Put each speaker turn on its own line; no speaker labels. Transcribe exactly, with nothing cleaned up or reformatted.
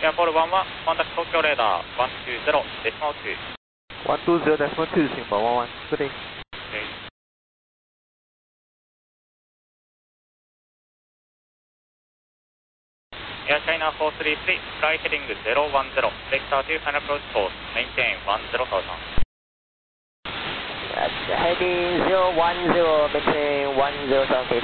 Airport ワンワン、contact Tokyo radar ワンツーゼロ decimal two.
one two zero decimal two, Singapore one one. Good day.
Okay. Air China four three three, fly heading zero one zero, vector to final approach course, maintain one zero thousand.
That's heading zero one zero, maintain one zero thousand.